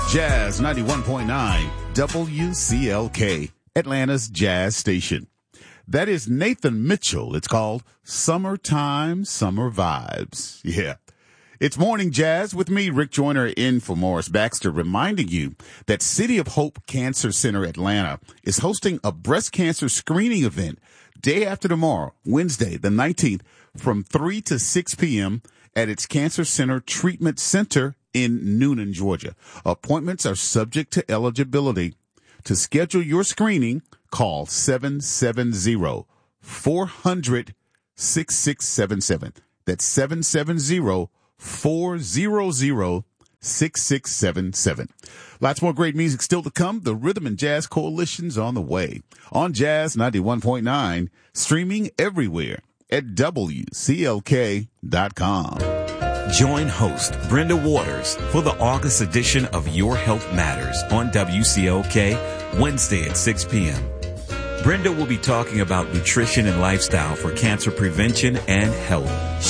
Jazz 91.9 WCLK, Atlanta's Jazz Station. That is Nathan Mitchell. It's called Summertime Summer Vibes. Yeah. It's Morning Jazz with me, Rick Joyner, in for Morris Baxter, reminding you that City of Hope Cancer Center Atlanta is hosting a breast cancer screening event day after tomorrow, Wednesday, the 19th, from 3 to 6 p.m. at its Cancer Center Treatment Center in Noonan, Georgia. Appointments are subject to eligibility. To schedule your screening, call 770-400-6677. That's 770-400-6677. Lots more great music still to come. The Rhythm and Jazz Coalition's on the way. On Jazz 91.9, streaming everywhere at WCLK.com. Join host Brenda Waters for the August edition of Your Health Matters on WCLK, Wednesday at 6 p.m. Brenda will be talking about nutrition and lifestyle for cancer prevention and health.